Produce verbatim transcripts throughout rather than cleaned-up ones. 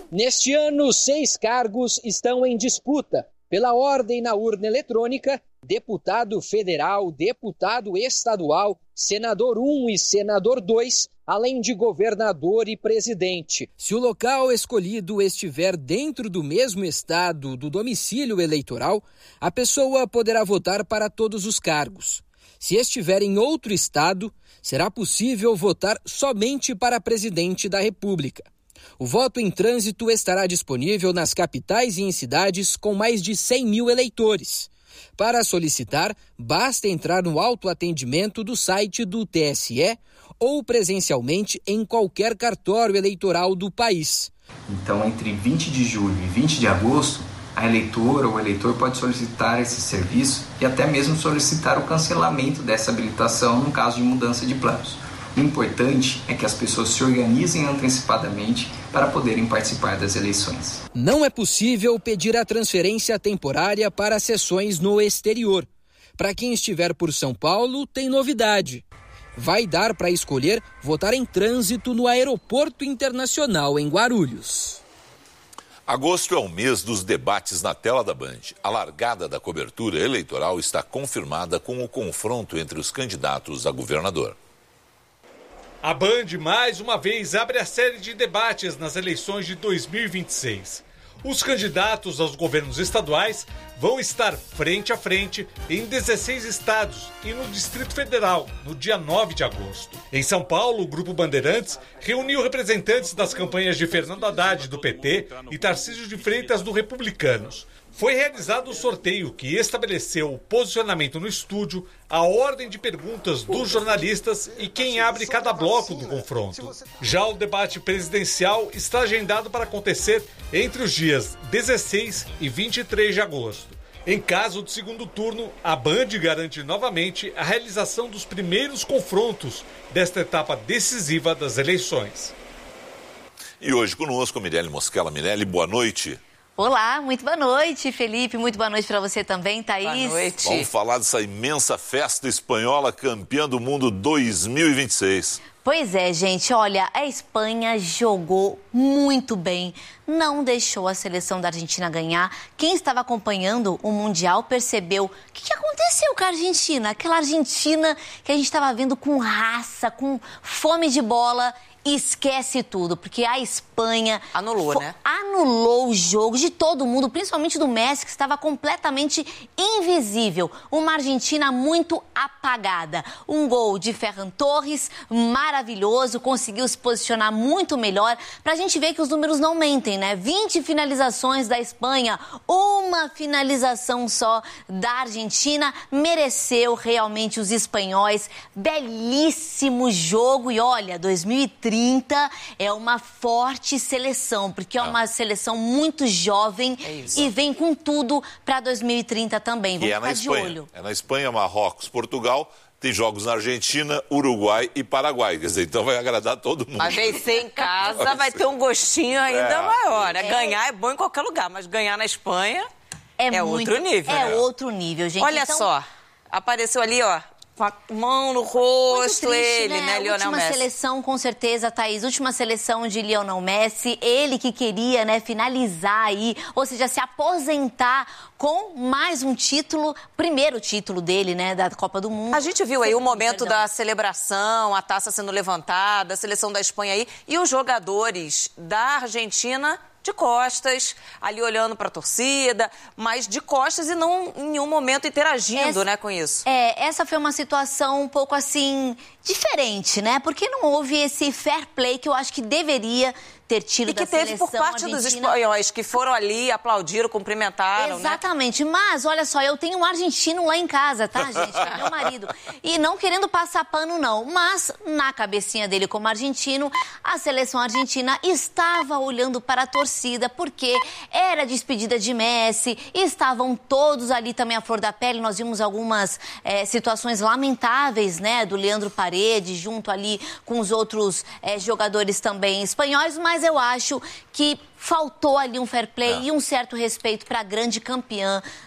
Neste ano, seis cargos estão em disputa. Pela ordem na urna eletrônica, deputado federal, deputado estadual, senador um e senador dois, além de governador e presidente. Se o local escolhido estiver dentro do mesmo estado do domicílio eleitoral, a pessoa poderá votar para todos os cargos. Se estiver em outro estado, será possível votar somente para presidente da República. O voto em trânsito estará disponível nas capitais e em cidades com mais de cem mil eleitores. Para solicitar, basta entrar no autoatendimento do site do T S E ou presencialmente em qualquer cartório eleitoral do país. Então, entre vinte de julho e vinte de agosto, a eleitora ou o eleitor pode solicitar esse serviço e até mesmo solicitar o cancelamento dessa habilitação no caso de mudança de planos. O importante é que as pessoas se organizem antecipadamente para poderem participar das eleições. Não é possível pedir a transferência temporária para sessões no exterior. Para quem estiver por São Paulo, tem novidade. Vai dar para escolher votar em trânsito no Aeroporto Internacional em Guarulhos. Agosto é o mês dos debates na tela da Band. A largada da cobertura eleitoral está confirmada com o confronto entre os candidatos a governador. A Band, mais uma vez, abre a série de debates nas eleições de dois mil e vinte e seis. Os candidatos aos governos estaduais vão estar frente a frente em dezesseis estados e no Distrito Federal, no dia nove de agosto. Em São Paulo, o Grupo Bandeirantes reuniu representantes das campanhas de Fernando Haddad, do P T, e Tarcísio de Freitas, do Republicanos. Foi realizado o sorteio que estabeleceu o posicionamento no estúdio, a ordem de perguntas dos jornalistas e quem abre cada bloco do confronto. Já o debate presidencial está agendado para acontecer entre os dias dezesseis e vinte e três de agosto. Em caso de segundo turno, a Band garante novamente a realização dos primeiros confrontos desta etapa decisiva das eleições. E hoje conosco, Mirelle Mosquela. Mirelle, boa noite. Olá, muito boa noite, Felipe. Muito boa noite para você também, Thaís. Boa noite. Vamos falar dessa imensa festa espanhola campeã do mundo dois mil e vinte e seis. Pois é, gente. Olha, a Espanha jogou muito bem. Não deixou a seleção da Argentina ganhar. Quem estava acompanhando o Mundial percebeu o que, que aconteceu com a Argentina. Aquela Argentina que a gente estava vendo com raça, com fome de bola. Esquece tudo, porque a Espanha... Anulou, fo- né? Anulou o jogo de todo mundo, principalmente do Messi, que estava completamente invisível. Uma Argentina muito apagada. Um gol de Ferran Torres, maravilhoso, conseguiu se posicionar muito melhor. Pra gente ver que os números não mentem, né? vinte finalizações da Espanha, uma finalização só da Argentina. Mereceu realmente os espanhóis. Belíssimo jogo. E olha, dois mil e trinta é uma forte seleção, porque é uma seleção muito jovem é e vem com tudo para dois mil e trinta também. Vamos e é ficar na de Espanha. olho. É na Espanha, Marrocos, Portugal. Tem jogos na Argentina, Uruguai e Paraguai. Quer dizer, então vai agradar todo mundo. Mas vencer em casa vai ter um gostinho ainda é. maior. Né? É. Ganhar é bom em qualquer lugar, mas ganhar na Espanha é, é muito, outro nível. É né? outro nível, gente. Olha então... só, apareceu ali, ó. Com a mão no rosto, triste, ele, né, né? Lionel Última Messi. seleção, com certeza, Thaís. Última seleção de Lionel Messi. Ele que queria, né, finalizar aí, ou seja, se aposentar com mais um título, primeiro título dele, né, da Copa do Mundo. A gente viu aí o momento Perdão. da celebração, a taça sendo levantada, a seleção da Espanha aí, e os jogadores da Argentina... de costas, ali olhando para a torcida, mas de costas e não em nenhum momento interagindo, essa, né, com isso. É, essa foi uma situação um pouco assim, diferente, né? Porque não houve esse fair play que eu acho que deveria ter tido da seleção argentina. E que teve por parte dos espanhóis, que foram ali, aplaudiram, cumprimentaram, Exatamente, né? Mas olha só, eu tenho um argentino lá em casa, tá, gente? Que é meu marido. E não querendo passar pano, não. Mas, na cabecinha dele como argentino, a seleção argentina estava olhando para a torcida, porque era a despedida de Messi, estavam todos ali também à flor da pele. Nós vimos algumas é, situações lamentáveis, né, do Leandro Paredes, junto ali com os outros é, jogadores também espanhóis, mas eu acho que faltou ali um fair play é. e um certo respeito para a grande campeã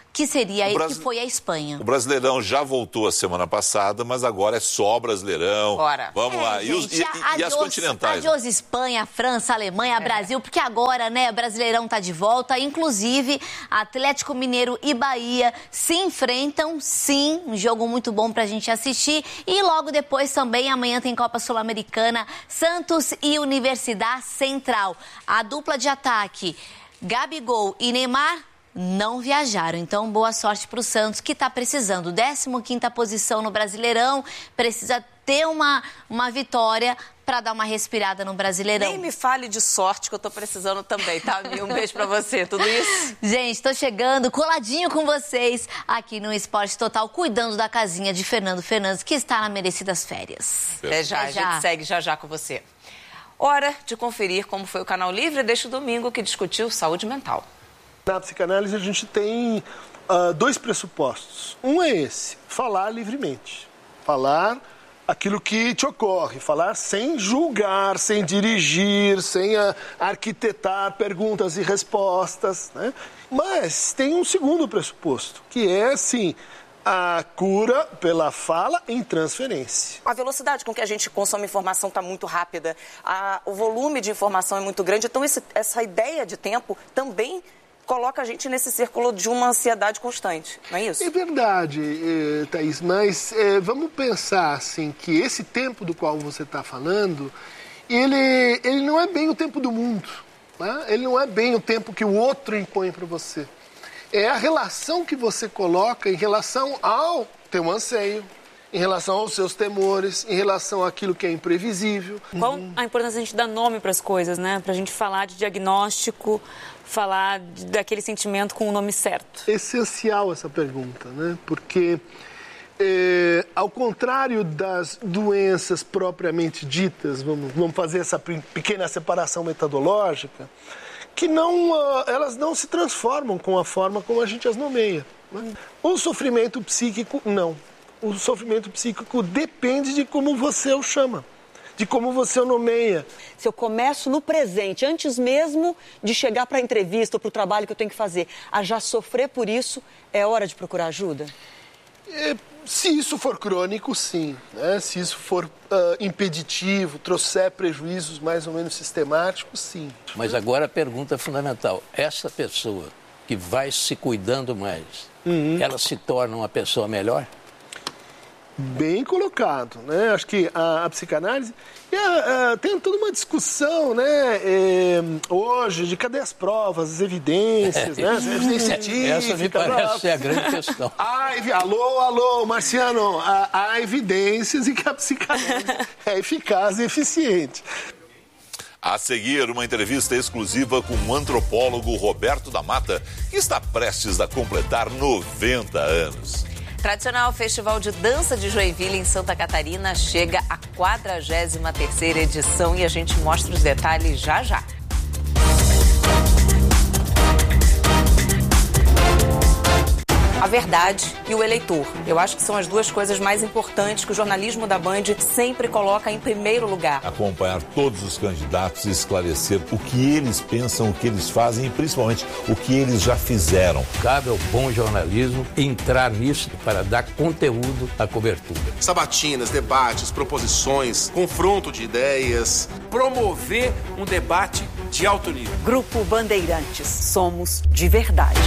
que seria Brasi... que foi a Espanha. O Brasileirão já voltou a semana passada, mas agora é só Brasileirão. Bora. Vamos é, lá. Gente, e, os, e, adiós, e as continentais? Adiós Espanha, França, Alemanha, é. Brasil, porque agora, né, Brasileirão tá de volta. Inclusive, Atlético Mineiro e Bahia se enfrentam, sim, um jogo muito bom pra gente assistir. E logo depois também, amanhã tem Copa Sul-Americana, Santos e Universidade Central. A dupla de ataque, Gabigol e Neymar, não viajaram. Então, boa sorte para o Santos, que está precisando. décima quinta posição no Brasileirão, precisa ter uma, uma vitória para dar uma respirada no Brasileirão. Nem me fale de sorte, que eu tô precisando também, tá, Mi? Um beijo para você, tudo isso? Gente, tô chegando coladinho com vocês aqui no Esporte Total, cuidando da casinha de Fernando Fernandes, que está na merecidas férias. Até já, Até já. A gente segue já já com você. Hora de conferir como foi o Canal Livre deste domingo, que discutiu saúde mental. Na psicanálise a gente tem uh, dois pressupostos. Um é esse, falar livremente. Falar aquilo que te ocorre, falar sem julgar, sem dirigir, sem uh, arquitetar perguntas e respostas, né? Mas tem um segundo pressuposto, que é, assim, a cura pela fala em transferência. A velocidade com que a gente consome informação está muito rápida, a, o volume de informação é muito grande, então esse, essa ideia de tempo também coloca a gente nesse círculo de uma ansiedade constante, não é isso? É verdade, eh, Thaís, mas eh, vamos pensar assim, que esse tempo do qual você está falando, ele, ele não é bem o tempo do mundo, né? Ele não é bem o tempo que o outro impõe para você. É a relação que você coloca em relação ao teu anseio, em relação aos seus temores, em relação àquilo que é imprevisível. Qual a importância de a gente dar nome para as coisas, né? Para a gente falar de diagnóstico, falar daquele sentimento com o nome certo. É essencial essa pergunta, né? Porque, é, ao contrário das doenças propriamente ditas, vamos, vamos fazer essa pequena separação metodológica, que não, elas não se transformam com a forma como a gente as nomeia, né? O sofrimento psíquico, não. O sofrimento psíquico depende de como você o chama, de como você o nomeia. Se eu começo no presente, antes mesmo de chegar para a entrevista ou para o trabalho que eu tenho que fazer, a já sofrer por isso, é hora de procurar ajuda? É, se isso for crônico, sim. Né? Se isso for uh, impeditivo, trouxer prejuízos mais ou menos sistemáticos, sim. Mas agora a pergunta fundamental. Essa pessoa que vai se cuidando mais, uhum. ela se torna uma pessoa melhor? Bem colocado, né? Acho que a, a psicanálise e a, a, tem toda uma discussão, né? É, hoje, de cadê as provas, as evidências, é, né? As evidências científicas. Essa me parece ser a grande questão. Ah, alô, alô, Marciano, há, há evidências e que a psicanálise é eficaz e eficiente. A seguir, uma entrevista exclusiva com o antropólogo Roberto da Mata, que está prestes a completar noventa anos. Tradicional Festival de Dança de Joinville, em Santa Catarina, chega à quadragésima terceira edição e a gente mostra os detalhes já já. A verdade e o eleitor. Eu acho que são as duas coisas mais importantes que o jornalismo da Band sempre coloca em primeiro lugar. Acompanhar todos os candidatos e esclarecer o que eles pensam, o que eles fazem e principalmente o que eles já fizeram. Cabe ao bom jornalismo entrar nisso para dar conteúdo à cobertura. Sabatinas, debates, proposições, confronto de ideias. Promover um debate de alto nível. Grupo Bandeirantes. Somos de verdade.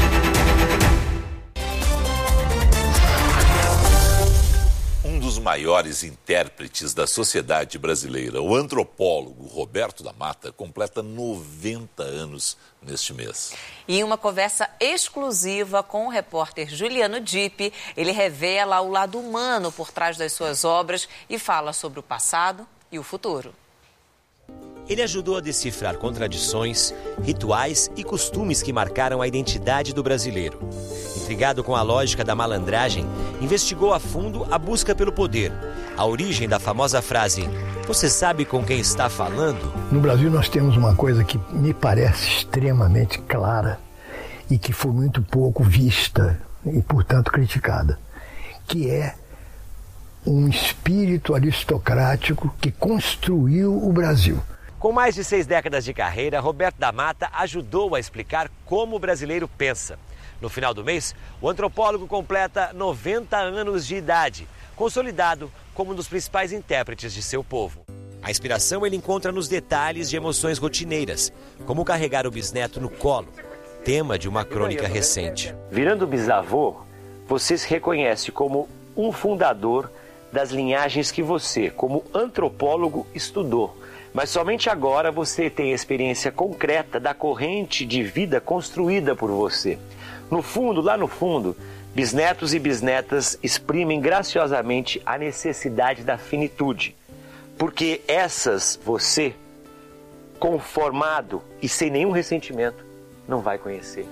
Um dos maiores intérpretes da sociedade brasileira, o antropólogo Roberto da Mata, completa noventa anos neste mês. E em uma conversa exclusiva com o repórter Juliano Dipe, ele revela o lado humano por trás das suas obras e fala sobre o passado e o futuro. Ele ajudou a decifrar contradições, rituais e costumes que marcaram a identidade do brasileiro. Intrigado com a lógica da malandragem, investigou a fundo a busca pelo poder, a origem da famosa frase "Você sabe com quem está falando?". No Brasil nós temos uma coisa que me parece extremamente clara e que foi muito pouco vista e, portanto, criticada, que é um espírito aristocrático que construiu o Brasil. Com mais de seis décadas de carreira, Roberto da Mata ajudou a explicar como o brasileiro pensa. No final do mês, o antropólogo completa noventa anos de idade, consolidado como um dos principais intérpretes de seu povo. A inspiração ele encontra nos detalhes de emoções rotineiras, como carregar o bisneto no colo, tema de uma crônica recente. Virando bisavô, você se reconhece como um fundador das linhagens que você, como antropólogo, estudou. Mas somente agora você tem experiência concreta da corrente de vida construída por você. No fundo, lá no fundo, bisnetos e bisnetas exprimem graciosamente a necessidade da finitude. Porque essas você, conformado e sem nenhum ressentimento, não vai conhecer.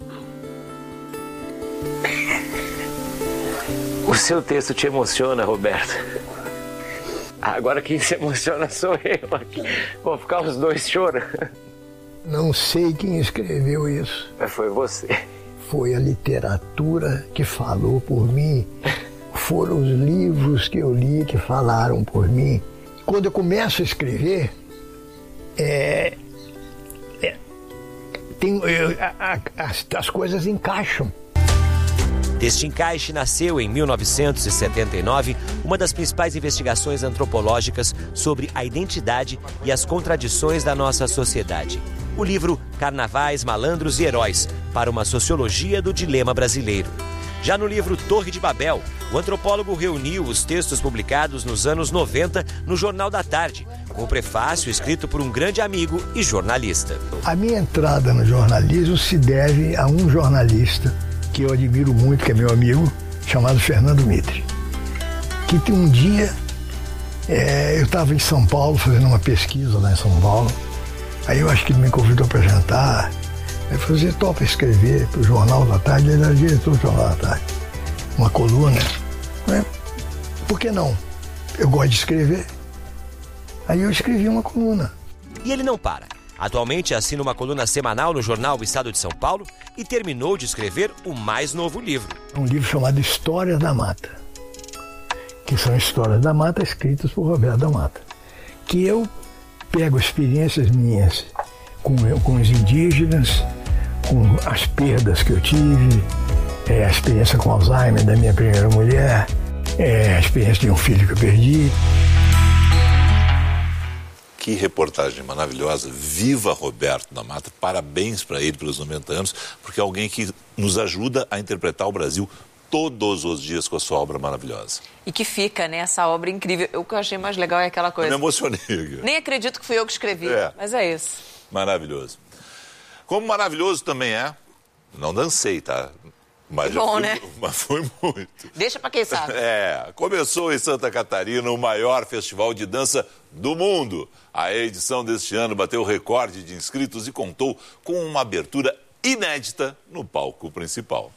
O seu texto te emociona, Roberto? Agora quem se emociona sou eu aqui. Vou ficar os dois chorando. Não sei quem escreveu isso. Mas foi você. Foi a literatura que falou por mim. Foram os livros que eu li que falaram por mim. Quando eu começo a escrever, é, é, tem, eu, a, a, as, as coisas encaixam. Deste encaixe nasceu, em mil novecentos e setenta e nove, uma das principais investigações antropológicas sobre a identidade e as contradições da nossa sociedade. O livro Carnavais, Malandros e Heróis, para uma sociologia do dilema brasileiro. Já no livro Torre de Babel, o antropólogo reuniu os textos publicados nos anos noventa no Jornal da Tarde, com o prefácio escrito por um grande amigo e jornalista. A minha entrada no jornalismo se deve a um jornalista que eu admiro muito, que é meu amigo, chamado Fernando Mitre. Que um dia é, eu estava em São Paulo fazendo uma pesquisa lá em São Paulo, aí eu acho que ele me convidou para jantar, aí falou, você topa escrever para o Jornal da Tarde? Ele era diretor do Jornal da Tarde, uma coluna. Né? Por que não? Eu gosto de escrever. Aí eu escrevi uma coluna. E ele não para. Atualmente assina uma coluna semanal no jornal O Estado de São Paulo e terminou de escrever o mais novo livro. Um livro chamado Histórias da Mata, que são histórias da mata escritas por Roberto da Mata. Que eu pego experiências minhas com, com os indígenas, com as perdas que eu tive, é, a experiência com Alzheimer da minha primeira mulher, é, a experiência de um filho que eu perdi. Que reportagem maravilhosa. Viva Roberto da Mata. Parabéns para ele pelos noventa anos, porque é alguém que nos ajuda a interpretar o Brasil todos os dias com a sua obra maravilhosa. E que fica, né, essa obra incrível. O que eu achei mais legal é aquela coisa. Eu me emocionei. Nem acredito que fui eu que escrevi, é. Mas é isso. Maravilhoso. Como maravilhoso também é, não dancei, tá? Mas bom, fui, né? Mas foi muito. Deixa pra quem sabe. É, começou em Santa Catarina o maior festival de dança do mundo. A edição deste ano bateu o recorde de inscritos e contou com uma abertura inédita no palco principal.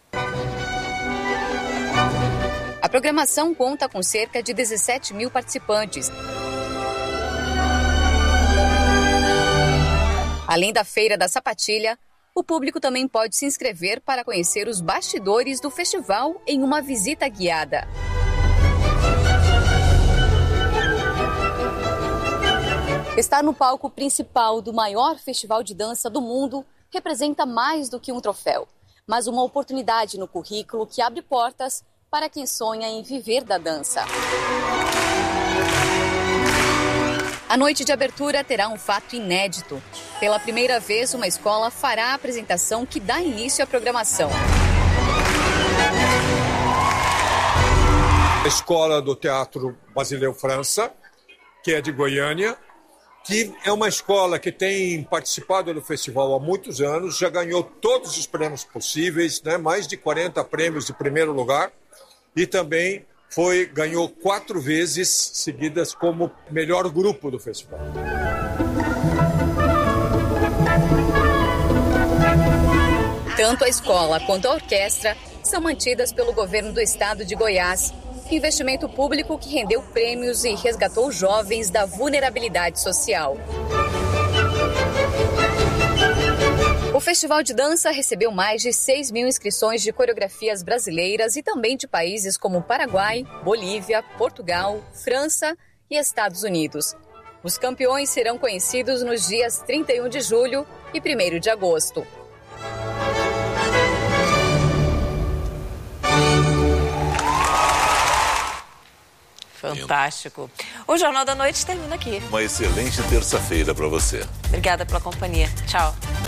A programação conta com cerca de dezessete mil participantes. Além da Feira da Sapatilha, o público também pode se inscrever para conhecer os bastidores do festival em uma visita guiada. Estar no palco principal do maior festival de dança do mundo representa mais do que um troféu, mas uma oportunidade no currículo que abre portas para quem sonha em viver da dança. A noite de abertura terá um fato inédito. Pela primeira vez, uma escola fará a apresentação que dá início à programação. A escola do Teatro Basileu França, que é de Goiânia, que é uma escola que tem participado do festival há muitos anos, já ganhou todos os prêmios possíveis, né? Mais de quarenta prêmios de primeiro lugar, e também foi, ganhou quatro vezes seguidas como melhor grupo do festival. Tanto a escola quanto a orquestra são mantidas pelo governo do estado de Goiás, investimento público que rendeu prêmios e resgatou jovens da vulnerabilidade social. O Festival de Dança recebeu mais de seis mil inscrições de coreografias brasileiras e também de países como Paraguai, Bolívia, Portugal, França e Estados Unidos. Os campeões serão conhecidos nos dias trinta e um de julho e primeiro de agosto. Fantástico. O Jornal da Noite termina aqui. Uma excelente terça-feira para você. Obrigada pela companhia. Tchau.